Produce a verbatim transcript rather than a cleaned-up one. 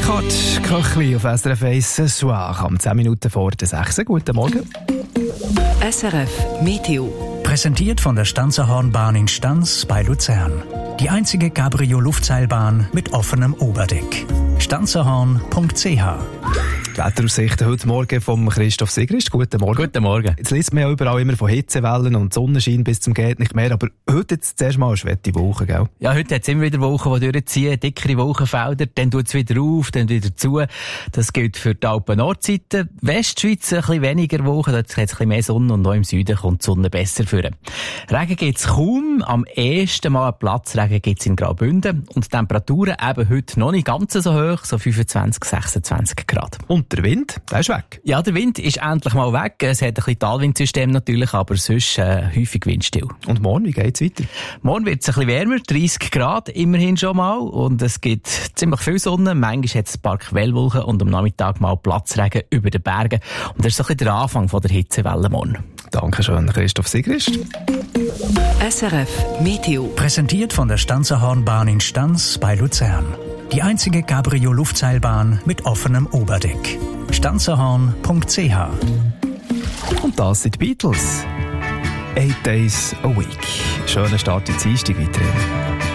Eckhard Köchli auf S R F eins Soir am zehn Minuten vor der sechs. Guten Morgen. S R F Meteo. Präsentiert von der Stanzerhornbahn in Stanz bei Luzern. Die einzige Cabrio-Luftseilbahn mit offenem Oberdeck. stanzerhorn punkt c h. Die Wetteraussichten heute Morgen vom Christoph Sigrist. Guten Morgen. Guten Morgen. Jetzt liest man ja überall immer von Hitzewellen und Sonnenschein bis zum geht nicht mehr, aber heute jetzt zuerst mal eine schwette Woche, gell? Ja, heute hat es immer wieder Wochen, die durchziehen, dickere Wolkenfelder, dann tut es wieder auf, dann wieder zu. Das gilt für die Alpen-Nordseite. Westschweiz ein bisschen weniger Wochen, dort hat es ein bisschen mehr Sonne und auch im Süden kommt die Sonne besser vor. Regen gibt es kaum, am ersten Mal Platzregen gibt es in Graubünden und die Temperaturen eben heute noch nicht ganz so hoch, so fünfundzwanzig, sechsundzwanzig Grad. Und der Wind, der ist weg. Ja, der Wind ist endlich mal weg. Es hat ein bisschen Talwindsystem natürlich, aber sonst äh, häufig windstill. Und morgen, wie geht's weiter? Morgen wird es ein bisschen wärmer, dreissig Grad immerhin schon mal. Und es gibt ziemlich viel Sonne. Manchmal hat es ein paar Quellwolken und am Nachmittag mal Platzregen über den Bergen. Und das ist so ein bisschen der Anfang von der Hitzewelle morgen. Dankeschön, Christoph Sigrist. S R F Meteo. Präsentiert von der Stanzerhornbahn in Stanz bei Luzern. Die einzige Cabrio-Luftseilbahn mit offenem Oberdeck. stanzerhorn punkt c h. Und das sind die Beatles. Eight Days a Week. Schöner Start ins Dienstag weiterhin.